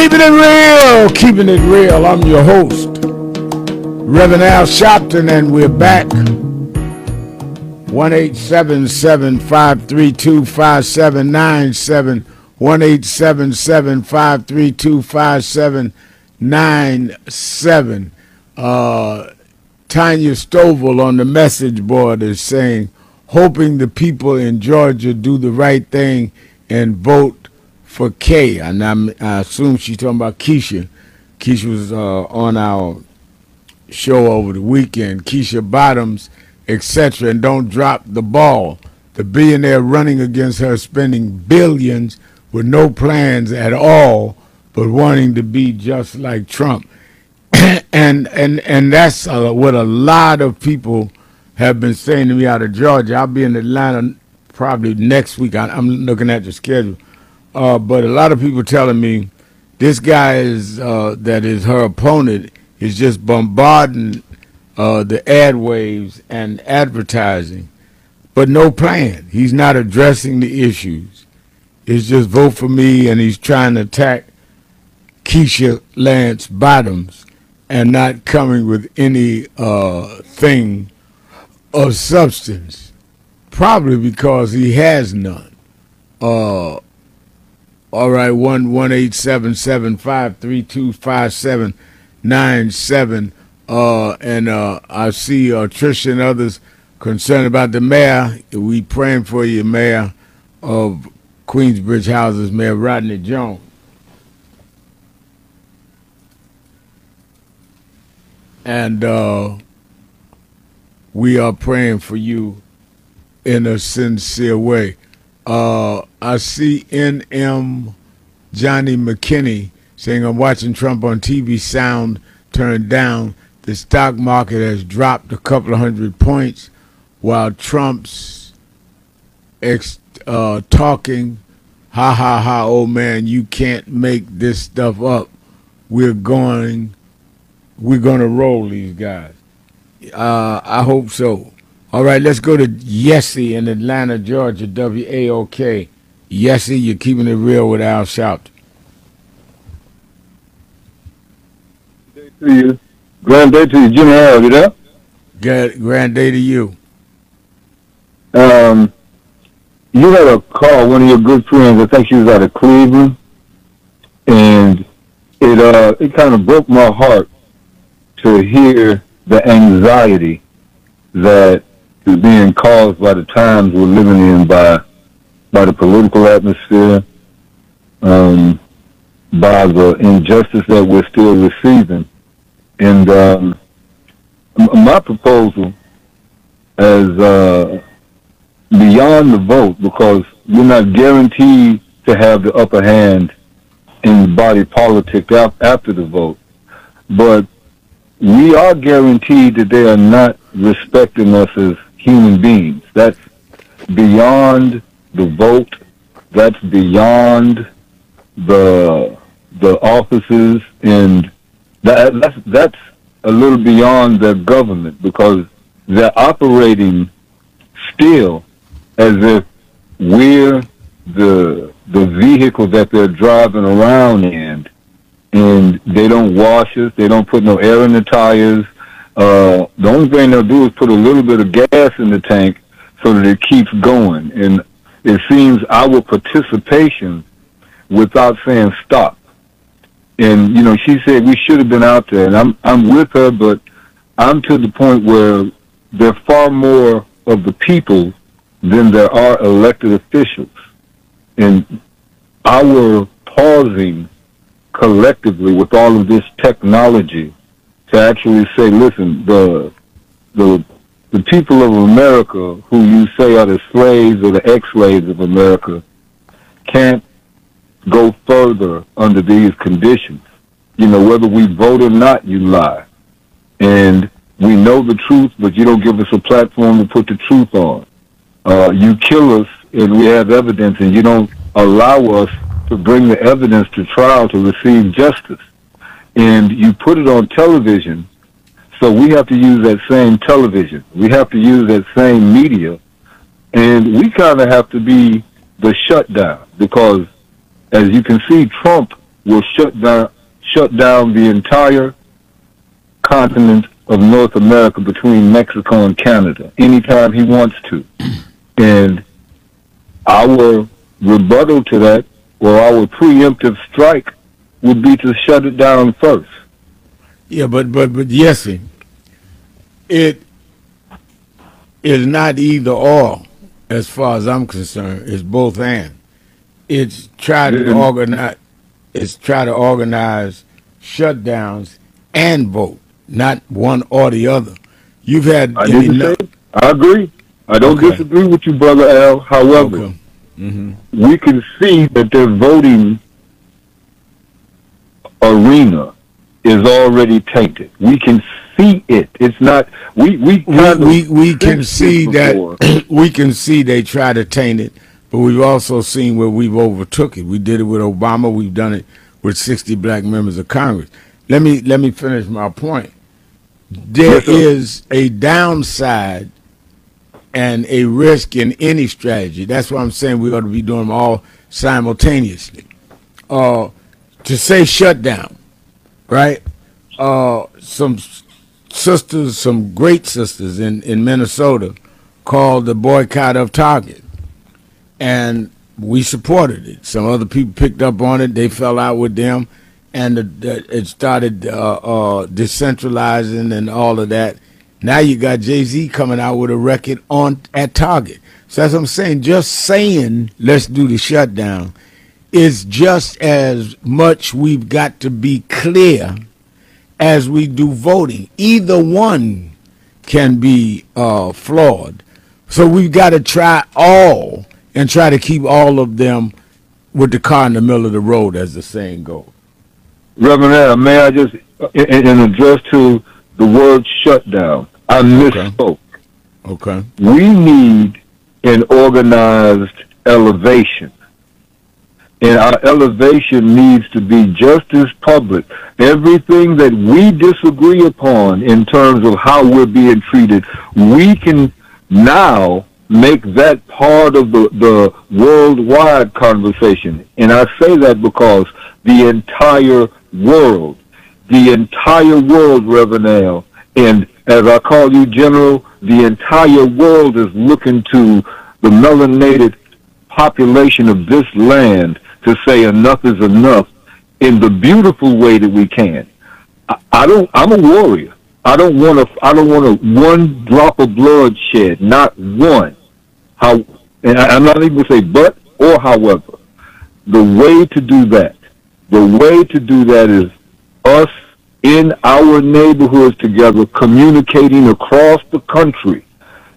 Keeping it real, keeping it real. I'm your host, Reverend Al Sharpton, and we're back. 1-877-532-5797. 1-877-532-5797. Tanya Stovall on the message board is saying, hoping the people in Georgia do the right thing and vote for Kay. And I assume she's talking about Keisha. Keisha was on our show over the weekend. Keisha Bottoms, etc. And don't drop the ball. The billionaire running against her spending billions with no plans at all, but wanting to be just like Trump. and that's what a lot of people have been saying to me out of Georgia. I'll be in Atlanta probably next week. I'm looking at the schedule. But a lot of people telling me this guy is that is her opponent is just bombarding the ad waves and advertising, but no plan. He's not addressing the issues. It's just vote for me, and he's trying to attack Keisha Lance Bottoms and not coming with any thing of substance, probably because he has none. All right, 1-877-532-5797. And I see Tricia and others concerned about the mayor. We praying for you, Mayor of Queensbridge Houses, Mayor Rodney Jones. And we are praying for you in a sincere way. I see NM Johnny McKinney saying, I'm watching Trump on TV, sound turned down. The stock market has dropped a couple of 100 points while Trump's talking, ha ha ha, old man, you can't make this stuff up. We're going to roll these guys. I hope so. All right, let's go to Yessie in Atlanta, Georgia, WAOK. Yessie, you're keeping it real with Al Sharpton. Day to you. Grand day to you, Jimmy Al, you there? Grand day to you. You had a call, one of your good friends, I think she was out of Cleveland, and it kind of broke my heart to hear the anxiety that is being caused by the times we're living in, by the political atmosphere, by the injustice that we're still receiving. And my proposal is beyond the vote, because we're not guaranteed to have the upper hand in body politics after the vote. But we are guaranteed that they are not respecting us as human beings. That's beyond the vote. That's beyond the offices, and that's a little beyond their government, because they're operating still as if we're the vehicle that they're driving around in, and they don't wash us, they don't put no air in the tires. The only thing they'll do is put a little bit of gas in the tank so that it keeps going. And it seems our participation without saying stop. And, you know, she said we should have been out there, and I'm with her, but I'm to the point where there are far more of the people than there are elected officials. And our pausing collectively with all of this technology to actually say, listen, the people of America who you say are the slaves or the ex-slaves of America can't go further under these conditions. You know, whether we vote or not, you lie. And we know the truth, but you don't give us a platform to put the truth on. You kill us, and we have evidence, and you don't allow us to bring the evidence to trial to receive justice. And you put it on television, so we have to use that same television. We have to use that same media, and we kind of have to be the shutdown, because as you can see, Trump will shut down the entire continent of North America between Mexico and Canada anytime he wants to. And our rebuttal to that, or our preemptive strike, would be to shut it down first. Yeah, but yes, it is not either or as far as I'm concerned. It's both and. It's try to organize. It's try to organize shutdowns and vote, not one or the other. You've had. I agree. I don't disagree with you, Brother Al. However, we can see that their voting arena is already tainted. We can see it. It's not. We can see that. We can see they try to taint it, but we've also seen where we've overtook it. We did it with Obama. We've done it with 60 black members of Congress. Let me finish my point. There is a downside and a risk in any strategy. That's why I'm saying we ought to be doing them all simultaneously. To say shut down, right? Some sisters, some great sisters in Minnesota called the boycott of Target. And we supported it. Some other people picked up on it. They fell out with them. And it started decentralizing and all of that. Now you got Jay-Z coming out with a record at Target. So that's what I'm saying. Just saying, let's do the shutdown, is just as much we've got to be clear as we do voting. Either one can be flawed. So we've got to try all and try to keep all of them with the car in the middle of the road, as the saying goes. Reverend Al, may I just, in address to the word shutdown, I misspoke. Okay. We need an organized elevation. And our elevation needs to be just as public. Everything that we disagree upon in terms of how we're being treated, we can now make that part of the worldwide conversation. And I say that because the entire world, Reverend Al, and as I call you, General, the entire world is looking to the melanated population of this land to say enough is enough in the beautiful way that we can. I'm a warrior. I don't want one drop of blood shed, not one. And I'm not even going to say but or however. The way to do that is us in our neighborhoods together, communicating across the country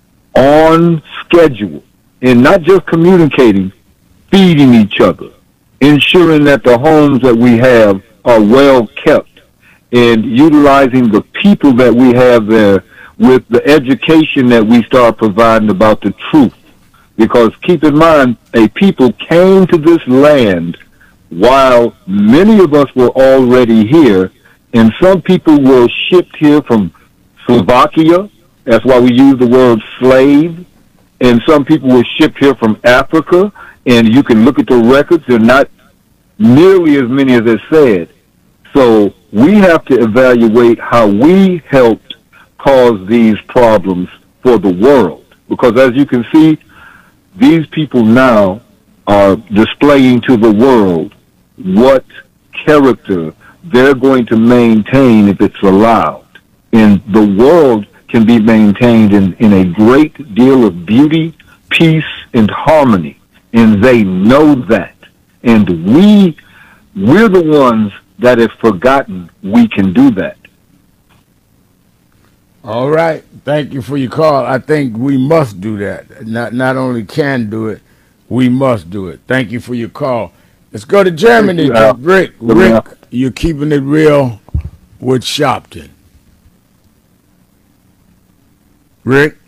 on schedule, and not just communicating, feeding each other, ensuring that the homes that we have are well kept, and utilizing the people that we have there with the education that we start providing about the truth. Because keep in mind, a people came to this land while many of us were already here, and some people were shipped here from Slovakia. That's why we use the word slave. And some people were shipped here from Africa, and you can look at the records. They're not nearly as many as they said. So we have to evaluate how we helped cause these problems for the world. Because as you can see, these people now are displaying to the world what character they're going to maintain if it's allowed. And the world can be maintained in a great deal of beauty, peace, and harmony. And they know that. And we're the ones that have forgotten we can do that. All right. Thank you for your call. I think we must do that. Not only can do it, we must do it. Thank you for your call. Let's go to Germany. Rick, you're keeping it real with Shopton. Rick?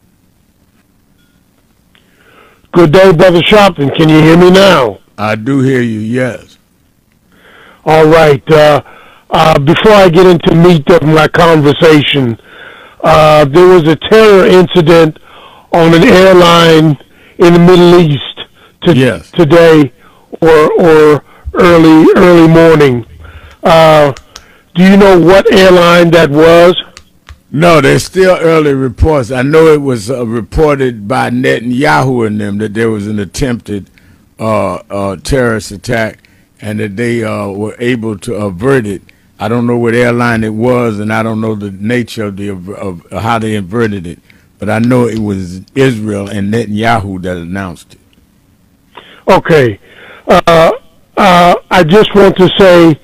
Good day, Brother Shopton. Can you hear me now? I do hear you, yes. All right. Before I get into meat of my conversation, there was a terror incident on an airline in the Middle East today or early morning. Do you know what airline that was? No, there's still early reports. I know it was reported by Netanyahu and them that there was an attempted terrorist attack and that they were able to avert it. I don't know what airline it was, and I don't know the nature of how they averted it. But I know it was Israel and Netanyahu that announced it. Okay. I just want to say,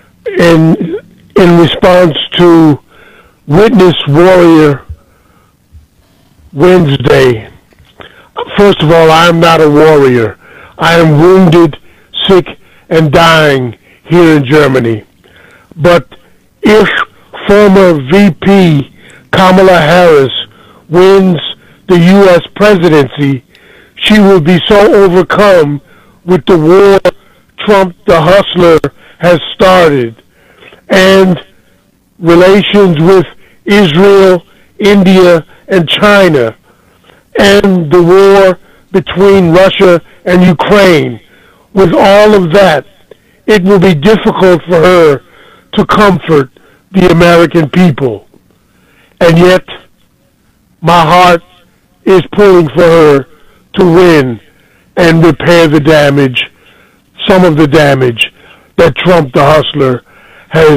in response to Witness Warrior Wednesday, first of all, I am not a warrior. I am wounded, sick, and dying here in Germany. But if former VP Kamala Harris wins the U.S. presidency, she will be so overcome with the war Trump the hustler has started, and relations with Israel, India, and China, and the war between Russia and Ukraine. With all of that, it will be difficult for her to comfort the American people. And yet, my heart is pulling for her to win and repair the damage, some of the damage that Trump the hustler has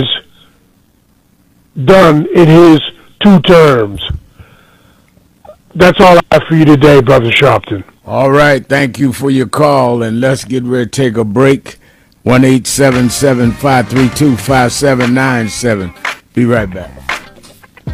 done in his 2 terms. That's all I have for you today, Brother Sharpton. All right, thank you for your call, and let's get ready to take a break. 1-877-532-5797. Be right back.